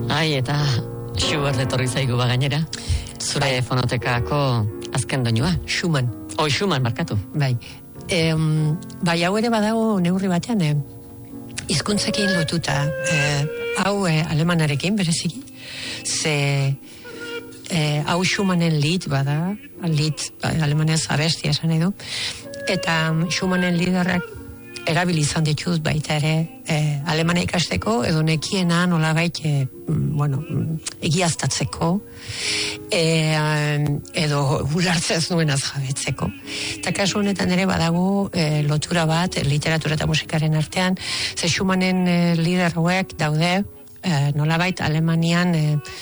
Ai, eta Schubert etorri zaigu gainera. Zure fonotekako azken doinua. Schumann, markatu. bai. Bai, hau ere badago neurri batean, hizkuntzekin lotuta, hau alemanarekin bereziki, ze hau Schumannen lied bada, alemanez abestia esan edo, eta Schumannen liderrak erabili izan ditut baita ere alemana ikasteko edo nekiena nolabait egiaztatzeko edo ulertzez nuenaz jabetzeko. Eta kasu honetan ere badago lotura bat literatura eta musikaren artean, ze Schumannen lider hauek daude nolabait Alemanian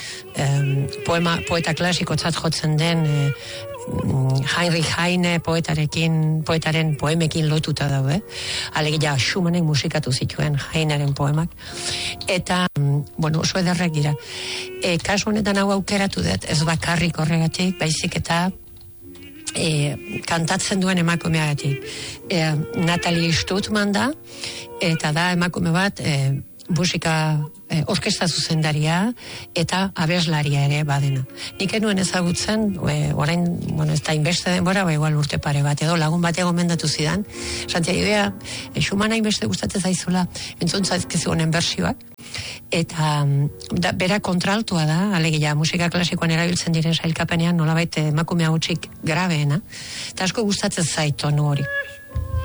poeta klasikotzat jotzen den Heinrich Heine poetaren poemekin lotuta daude. Alegia Schumannek musikatu zituen Heineren poemak. Eta, oso ederrak dira. Kasu honetan hau aukeratu dut, ez bakarrik horregatik, baizik eta kantatzen duen emakumeagatik. Natalie Stutzmann da, eta da emakume bat musika orkestra zuzendaria eta abeslaria ere badena. Nik enuen ezagutzen, orain, ez da inbeste denbora, igual urte pare bat, edo lagun bat gomendatu zidan, Santiago, Schumann hainbeste gustatzen zaizula, entzontzazkizu honen bersioak, eta bera kontraltua da, alegia musika klasikoan erabiltzen diren sailkapenean nolabait emakumea hutsik grabeena, eta asko gustatzen zait tonu hori.